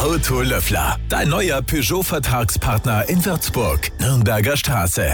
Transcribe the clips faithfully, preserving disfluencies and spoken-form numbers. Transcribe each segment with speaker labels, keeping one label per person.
Speaker 1: Autolöffler, dein neuer Peugeot-Vertragspartner in Würzburg, Nürnberger Straße.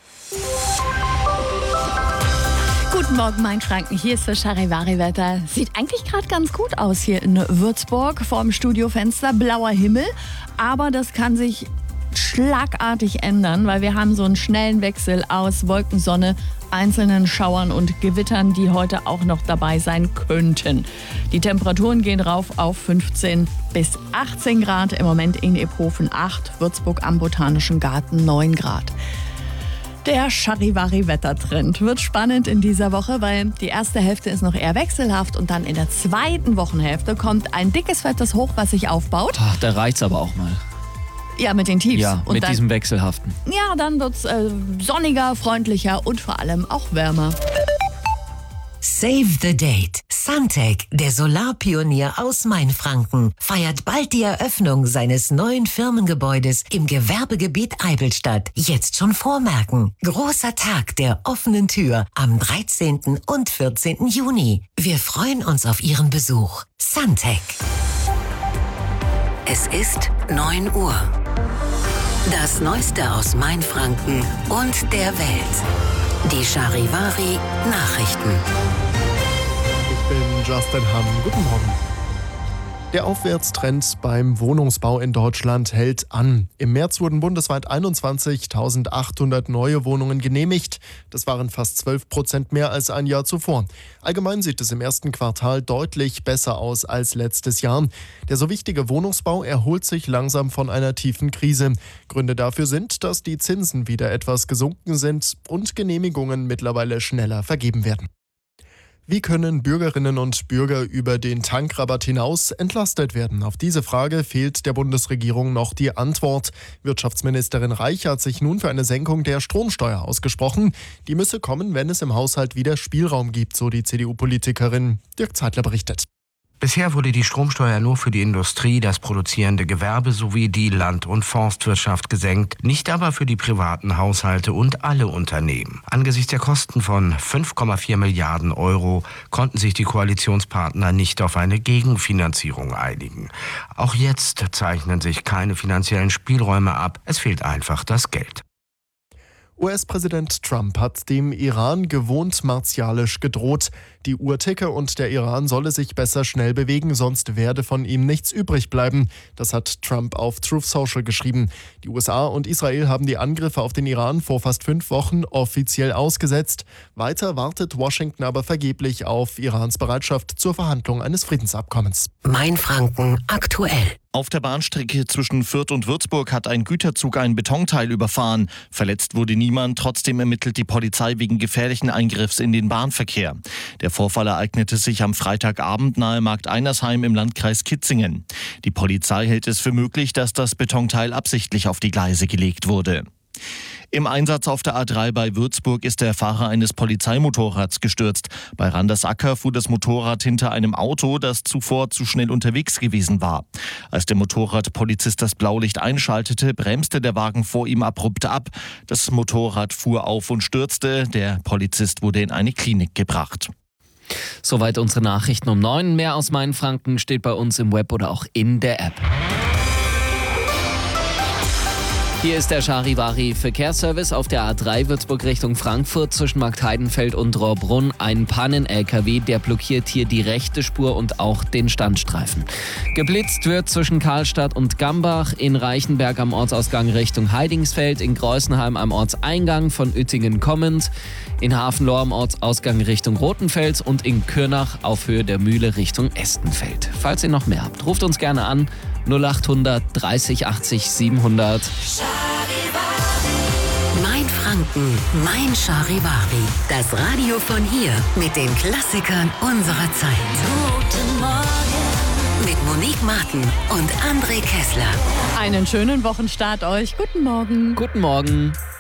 Speaker 2: Guten Morgen, Mainfranken. Hier ist das Charivari-Wetter. Sieht eigentlich gerade ganz gut aus hier in Würzburg. Vorm Studiofenster blauer Himmel. Aber das kann sich schlagartig ändern, weil wir haben so einen schnellen Wechsel aus Wolkensonne, einzelnen Schauern und Gewittern, die heute auch noch dabei sein könnten. Die Temperaturen gehen rauf auf fünfzehn bis achtzehn Grad. Im Moment in Iphofen acht, Würzburg am Botanischen Garten neun Grad. Der Charivari-Wettertrend wird spannend in dieser Woche, weil die erste Hälfte ist noch eher wechselhaft und dann in der zweiten Wochenhälfte kommt ein dickes, fettes Hoch, was sich aufbaut.
Speaker 3: Ach, da reicht's aber auch mal.
Speaker 2: Ja, mit den Tiefs.
Speaker 3: Ja,
Speaker 2: und
Speaker 3: mit
Speaker 2: dann,
Speaker 3: diesem Wechselhaften.
Speaker 2: Ja, dann wird's äh, sonniger, freundlicher und vor allem auch wärmer.
Speaker 4: Save the Date. Suntech, der Solarpionier aus Mainfranken, feiert bald die Eröffnung seines neuen Firmengebäudes im Gewerbegebiet Eibelstadt. Jetzt schon vormerken. Großer Tag der offenen Tür am dreizehnten und vierzehnten Juni. Wir freuen uns auf Ihren Besuch. Suntech. Es ist neun Uhr. Das Neueste aus Mainfranken und der Welt. Die Charivari Nachrichten.
Speaker 5: Ich bin Justin Hamm. Guten Morgen. Der Aufwärtstrend beim Wohnungsbau in Deutschland hält an. Im März wurden bundesweit einundzwanzigtausendachthundert neue Wohnungen genehmigt. Das waren fast zwölf Prozent mehr als ein Jahr zuvor. Allgemein sieht es im ersten Quartal deutlich besser aus als letztes Jahr. Der so wichtige Wohnungsbau erholt sich langsam von einer tiefen Krise. Gründe dafür sind, dass die Zinsen wieder etwas gesunken sind und Genehmigungen mittlerweile schneller vergeben werden. Wie können Bürgerinnen und Bürger über den Tankrabatt hinaus entlastet werden? Auf diese Frage fehlt der Bundesregierung noch die Antwort. Wirtschaftsministerin Reich hat sich nun für eine Senkung der Stromsteuer ausgesprochen. Die müsse kommen, wenn es im Haushalt wieder Spielraum gibt, so die C D U-Politikerin. Dirk Zeitler berichtet.
Speaker 6: Bisher wurde die Stromsteuer nur für die Industrie, das produzierende Gewerbe sowie die Land- und Forstwirtschaft gesenkt, nicht aber für die privaten Haushalte und alle Unternehmen. Angesichts der Kosten von fünf Komma vier Milliarden Euro konnten sich die Koalitionspartner nicht auf eine Gegenfinanzierung einigen. Auch jetzt zeichnen sich keine finanziellen Spielräume ab, es fehlt einfach das Geld.
Speaker 5: U S-Präsident Trump hat dem Iran gewohnt martialisch gedroht. Die Uhr-Ticke und der Iran solle sich besser schnell bewegen, sonst werde von ihm nichts übrig bleiben. Das hat Trump auf Truth Social geschrieben. Die U S A und Israel haben die Angriffe auf den Iran vor fast fünf Wochen offiziell ausgesetzt. Weiter wartet Washington aber vergeblich auf Irans Bereitschaft zur Verhandlung eines Friedensabkommens.
Speaker 4: Mainfranken aktuell.
Speaker 7: Auf der Bahnstrecke zwischen Fürth und Würzburg hat ein Güterzug ein Betonteil überfahren. Verletzt wurde niemand, trotzdem ermittelt die Polizei wegen gefährlichen Eingriffs in den Bahnverkehr. Der Vorfall ereignete sich am Freitagabend nahe Markt Einersheim im Landkreis Kitzingen. Die Polizei hält es für möglich, dass das Betonteil absichtlich auf die Gleise gelegt wurde. Im Einsatz auf der A drei bei Würzburg ist der Fahrer eines Polizeimotorrads gestürzt. Bei Randersacker fuhr das Motorrad hinter einem Auto, das zuvor zu schnell unterwegs gewesen war. Als der Motorradpolizist das Blaulicht einschaltete, bremste der Wagen vor ihm abrupt ab. Das Motorrad fuhr auf und stürzte. Der Polizist wurde in eine Klinik gebracht.
Speaker 3: Soweit unsere Nachrichten um neun. Mehr aus Mainfranken steht bei uns im Web oder auch in der App. Hier ist der Charivari Verkehrsservice auf der A drei Würzburg Richtung Frankfurt zwischen Markt Heidenfeld und Rohrbrunn. Ein Pannen-L K W, der blockiert hier die rechte Spur und auch den Standstreifen. Geblitzt wird zwischen Karlstadt und Gambach, in Reichenberg am Ortsausgang Richtung Heidingsfeld, in Greußenheim am Ortseingang von Uettingen kommend, in Hafenlohr am Ortsausgang Richtung Rothenfels und in Kürnach auf Höhe der Mühle Richtung Estenfeld. Falls ihr noch mehr habt, ruft uns gerne an null acht hundert dreißig achtzig siebenhundert.
Speaker 4: Mainfranken, mein Charivari. Das Radio von hier mit den Klassikern unserer Zeit. Guten Morgen. Mit Monique Martin und André Kessler.
Speaker 2: Einen schönen Wochenstart euch. Guten Morgen.
Speaker 3: Guten Morgen.